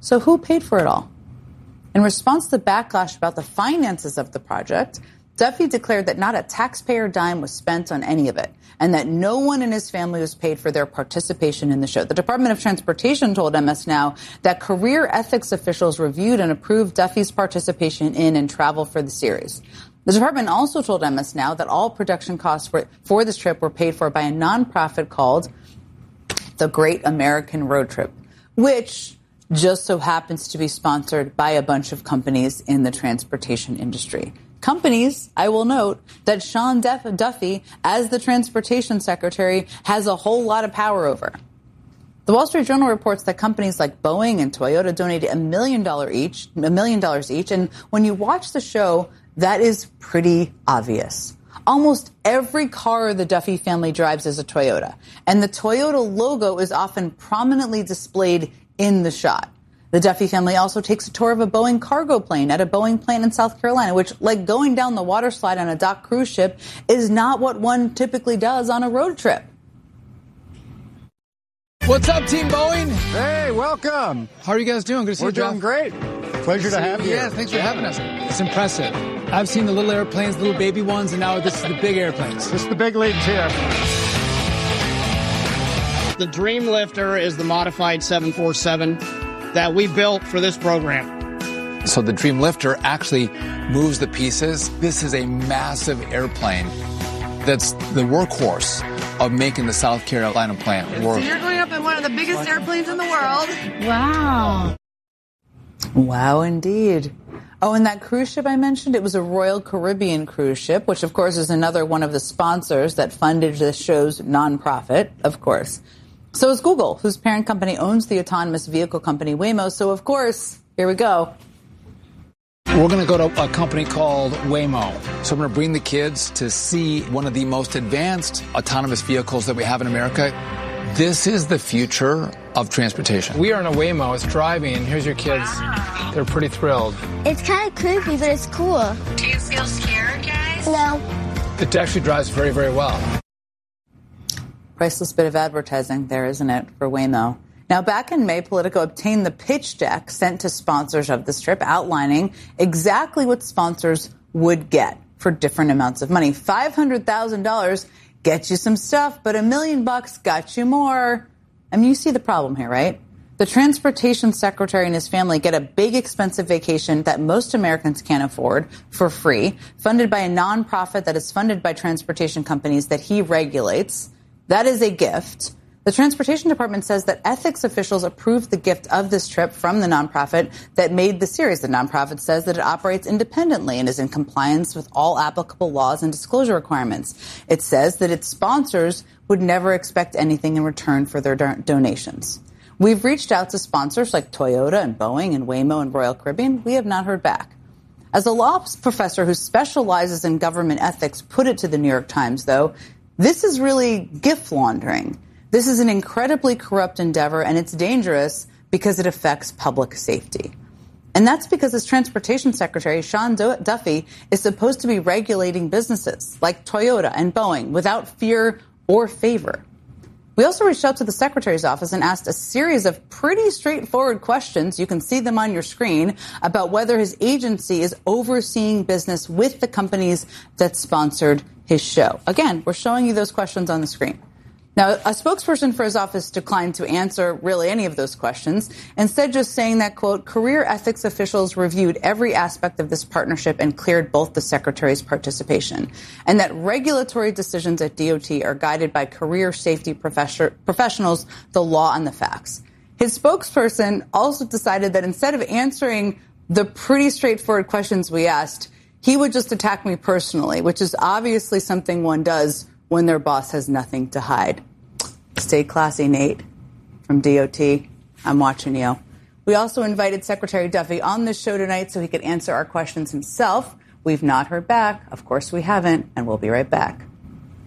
So who paid for it all? In response to the backlash about the finances of the project, Duffy declared that not a taxpayer dime was spent on any of it, and that no one in his family was paid for their participation in the show. The Department of Transportation told MS Now that career ethics officials reviewed and approved Duffy's participation in and travel for the series. The department also told MS Now that all production costs for this trip were paid for by a nonprofit called the Great American Road Trip, which just so happens to be sponsored by a bunch of companies in the transportation industry. Companies, I will note, that Sean Duffy, as the transportation secretary, has a whole lot of power over. The Wall Street Journal reports that companies like Boeing and Toyota donated $1 million each. And when you watch the show, that is pretty obvious. Almost every car the Duffy family drives is a Toyota, and the Toyota logo is often prominently displayed in the shot. The Duffy family also takes a tour of a Boeing cargo plane at a Boeing plant in South Carolina, which, like going down the water slide on a dock cruise ship, is not what one typically does on a road trip. What's up, Team Boeing? Hey, welcome. How are you guys doing? Good to see you, Jeff. We're doing great. Pleasure to have you. Yeah, thanks for having us. It's impressive. I've seen the little airplanes, little baby ones, and now this is the big airplanes. This is the big leagues here. The Dream Lifter is the modified 747 that we built for this program. So the Dream Lifter actually moves the pieces. This is a massive airplane that's the workhorse of making the South Carolina plant work. So you're going up in one of the biggest airplanes in the world. Wow. Wow, indeed. Oh, and that cruise ship I mentioned, it was a Royal Caribbean cruise ship, which, of course, is another one of the sponsors that funded this show's nonprofit, of course. So is Google, whose parent company owns the autonomous vehicle company Waymo. So, of course, here we go. We're going to go to a company called Waymo. So I'm going to bring the kids to see one of the most advanced autonomous vehicles that we have in America. This is the future of transportation. We are in a Waymo. It's driving, and here's your kids. They're pretty thrilled. It's kind of creepy, but it's cool. Do you feel scared, guys? No. It actually drives very, very well. Priceless bit of advertising there, isn't it, for Waymo? Now, back in May, Politico obtained the pitch deck sent to sponsors of this trip outlining exactly what sponsors would get for different amounts of money. $500,000 gets you some stuff, but $1 million got you more. I mean, you see the problem here, right? The transportation secretary and his family get a big, expensive vacation that most Americans can't afford for free, funded by a nonprofit that is funded by transportation companies that he regulates. That is a gift. The Transportation Department says that ethics officials approved the gift of this trip from the nonprofit that made the series. The nonprofit says that it operates independently and is in compliance with all applicable laws and disclosure requirements. It says that its sponsors would never expect anything in return for their donations. We've reached out to sponsors like Toyota and Boeing and Waymo and Royal Caribbean. We have not heard back. As a law professor who specializes in government ethics put it to the New York Times, though, this is really gift laundering. This is an incredibly corrupt endeavor, and it's dangerous because it affects public safety. And that's because as Transportation Secretary, Sean Duffy is supposed to be regulating businesses like Toyota and Boeing without fear or favor. We also reached out to the Secretary's office and asked a series of pretty straightforward questions, you can see them on your screen, about whether his agency is overseeing business with the companies that sponsored his show. Again, we're showing you those questions on the screen. Now, a spokesperson for his office declined to answer really any of those questions, instead just saying that, quote, career ethics officials reviewed every aspect of this partnership and cleared both the Secretary's participation, and that regulatory decisions at DOT are guided by career safety professionals, the law, and the facts. His spokesperson also decided that instead of answering the pretty straightforward questions we asked, he would just attack me personally, which is obviously something one does when their boss has nothing to hide. Stay classy, Nate, from DOT. I'm watching you. We also invited Secretary Duffy on this show tonight so he could answer our questions himself. We've not heard back. Of course we haven't, and we'll be right back.